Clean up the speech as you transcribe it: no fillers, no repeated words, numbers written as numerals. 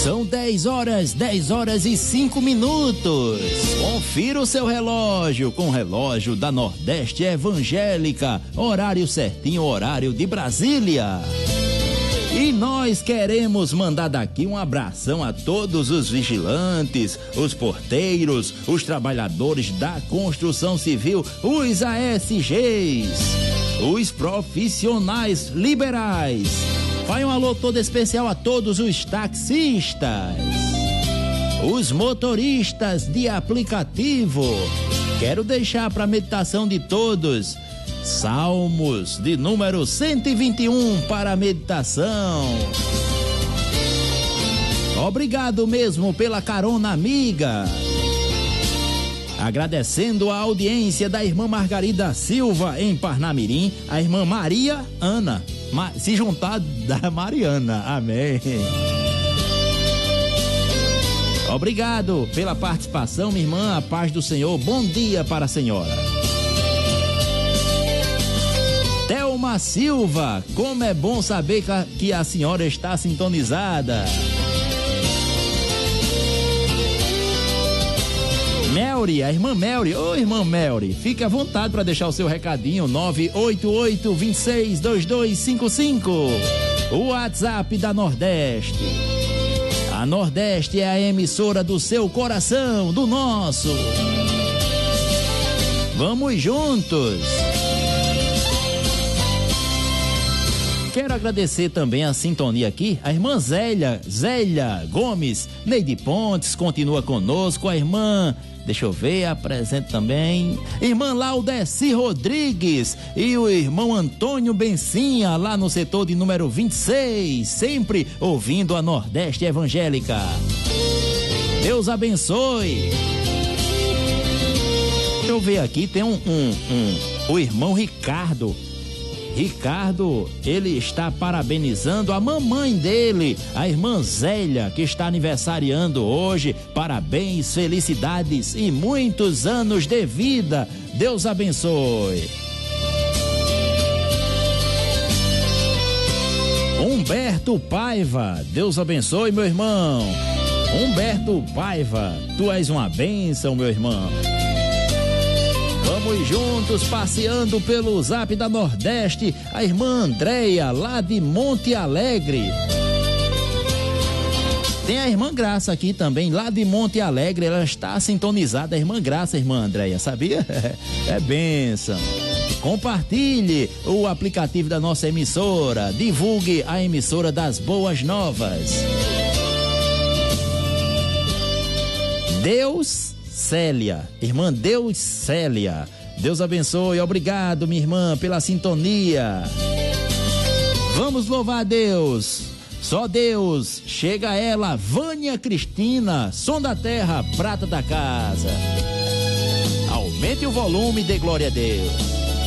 São 10 horas e 5 minutos. Confira o seu relógio com o relógio da Nordeste Evangélica. Horário certinho, horário de Brasília. E nós queremos mandar daqui um abração a todos os vigilantes, os porteiros, os trabalhadores da construção civil, os ASGs, os profissionais liberais. Vai um alô todo especial a todos os taxistas, os motoristas de aplicativo. Quero deixar para a meditação de todos Salmos de número 121 para a meditação. Obrigado mesmo pela carona amiga. Agradecendo a audiência da irmã Margarida Silva em Parnamirim, a irmã Maria Ana, se juntar da Mariana, amém. Obrigado pela participação, minha irmã, a paz do Senhor, bom dia para a senhora. Thelma Silva, como é bom saber que a senhora está sintonizada. Melry, a irmã Melry, ô irmã Melry, fique à vontade para deixar o seu recadinho, 988-262255, o WhatsApp da Nordeste. A Nordeste é a emissora do seu coração, do nosso. Vamos juntos. Quero agradecer também a sintonia aqui, a irmã Zélia Gomes, Neide Pontes continua conosco, a irmã, deixa eu ver, apresento também, irmã Laudeci Rodrigues e o irmão Antônio Bencinha, lá no setor de número 26, sempre ouvindo a Nordeste Evangélica. Deus abençoe. Deixa eu ver aqui, tem o irmão Ricardo, ele está parabenizando a mamãe dele, a irmã Zélia, que está aniversariando hoje. Parabéns, felicidades e muitos anos de vida. Deus abençoe. Humberto Paiva, Deus abençoe, meu irmão. Humberto Paiva, tu és uma bênção, meu irmão. Vamos juntos passeando pelo Zap da Nordeste, a irmã Andréia, lá de Monte Alegre. Tem a irmã Graça aqui também, lá de Monte Alegre, ela está sintonizada, a irmã Graça, a irmã Andréia, sabia? É bênção. Compartilhe o aplicativo da nossa emissora, divulgue a emissora das Boas Novas. Célia, irmã Deus Célia, Deus abençoe, obrigado minha irmã pela sintonia. Vamos louvar a Deus, só Deus, chega ela, Vânia Cristina, som da terra, prata da casa. Aumente o volume e dê glória a Deus.